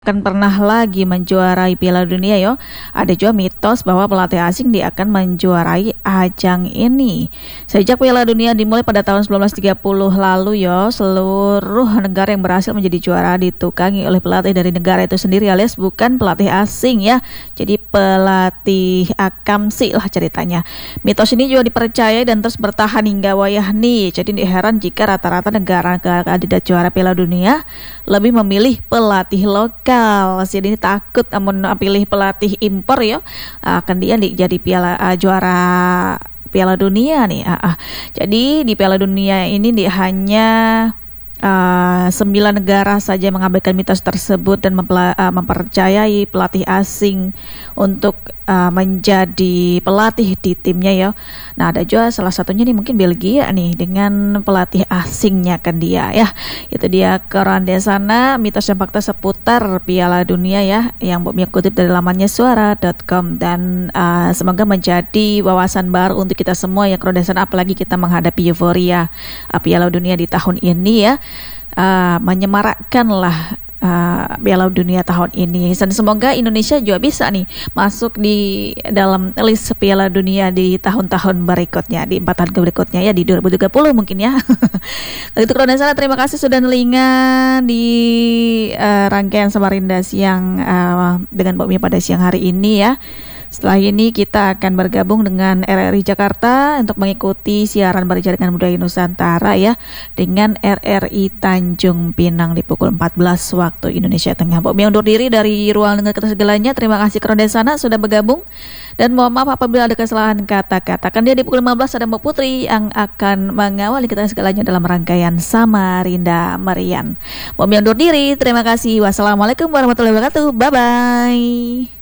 akan pernah lagi menjuarai Piala Dunia yo. Ada juga mitos bahwa pelatih asing dia akan menjuarai ajang ini. Sejak Piala Dunia dimulai pada tahun 1930 lalu yo, seluruh negara yang berhasil menjadi juara ditukangi oleh pelatih dari negara itu sendiri alias bukan pelatih asing ya. Jadi pelatih akamsi lah ceritanya. Mitos ini juga dipercaya dan terus bertahan hingga wayah nih. Jadi heran jika rata-rata negara-negara kandidat juara Piala Dunia lebih memilih pelatih lokal. Jadi ini takut amun pilih pelatih impor ya akan dia jadi juara Piala Dunia nih. Jadi di Piala Dunia ini hanya 9 negara saja mengabaikan mitos tersebut dan mempercayai pelatih asing untuk menjadi pelatih di timnya ya. Nah ada juga salah satunya nih mungkin Belgia nih dengan pelatih asingnya kan dia ya. Itu dia Korande sana mitos dan fakta seputar Piala Dunia ya yang Mbak Mia kutip dari lamannya suara.com dan semoga menjadi wawasan baru untuk kita semua ya Korande sana, apalagi kita menghadapi euforia Piala Dunia di tahun ini ya. Menyemarakkanlah Piala Dunia tahun ini dan semoga Indonesia juga bisa nih masuk di dalam list Piala Dunia di tahun-tahun berikutnya, di 4 tahun berikutnya ya, di 2030 mungkin ya. Itu Kronesa, terima kasih sudah nelinga di rangkaian Samarinda siang dengan Mbak Mia pada siang hari ini ya. Setelah ini kita akan bergabung dengan RRI Jakarta untuk mengikuti siaran berjaringan budaya Nusantara ya dengan RRI Tanjung Pinang di pukul 14 waktu Indonesia Tengah. Mbak Mia undur diri dari ruang dengar kita segalanya. Terima kasih Kronde sana sudah bergabung dan mohon maaf apabila ada kesalahan kata-kata. Kan dia di pukul 15 ada Mbak Putri yang akan mengawali kita segalanya dalam rangkaian Samarinda Merian. Mbak Mia undur diri. Terima kasih. Wassalamualaikum warahmatullahi wabarakatuh. Bye bye.